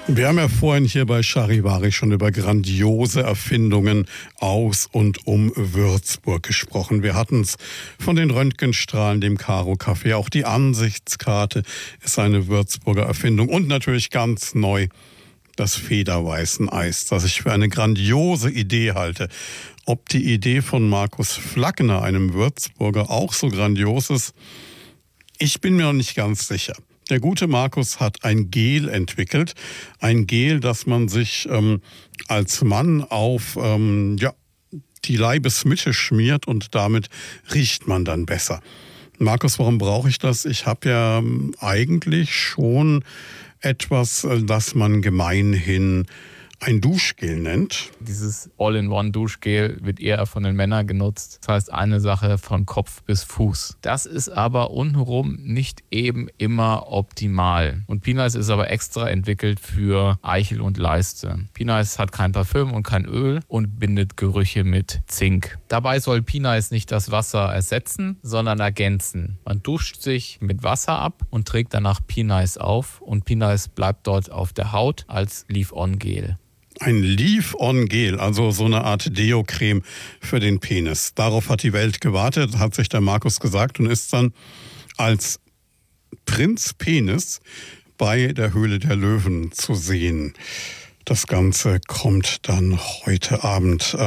Wir haben ja vorhin hier bei Charivari schon über grandiose Erfindungen aus und um Würzburg gesprochen. Wir hatten es von den Röntgenstrahlen, dem Karo-Café. Auch die Ansichtskarte ist eine Würzburger Erfindung. Und natürlich ganz neu das Federweißeneis, das ich für eine grandiose Idee halte. Ob die Idee von Markus Flackner, einem Würzburger, auch so grandios ist, ich bin mir noch nicht ganz sicher. Der gute Markus hat ein Gel entwickelt. Ein Gel, das man sich als Mann auf die Leibesmitte schmiert und damit riecht man dann besser. Markus, warum brauche ich das? Ich habe ja eigentlich schon etwas, das man gemeinhin ein Duschgel nennt. Dieses All-in-One-Duschgel wird eher von den Männern genutzt. Das heißt, eine Sache von Kopf bis Fuß. Das ist aber untenrum nicht eben immer optimal. Und Pinice ist aber extra entwickelt für Eichel und Leiste. Pinice hat kein Parfüm und kein Öl und bindet Gerüche mit Zink. Dabei soll Pinice nicht das Wasser ersetzen, sondern ergänzen. Man duscht sich mit Wasser ab und trägt danach Pinice auf. Und Pinice bleibt dort auf der Haut als Leave-On-Gel. Ein Leave-On-Gel, also so eine Art Deo-Creme für den Penis. Darauf hat die Welt gewartet, hat sich der Markus gesagt und ist dann als Prinz Penis bei der Höhle der Löwen zu sehen. Das Ganze kommt dann heute Abend.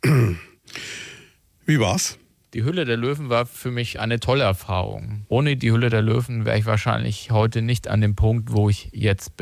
Wie war's? Die Höhle der Löwen war für mich eine tolle Erfahrung. Ohne die Höhle der Löwen wäre ich wahrscheinlich heute nicht an dem Punkt, wo ich jetzt bin.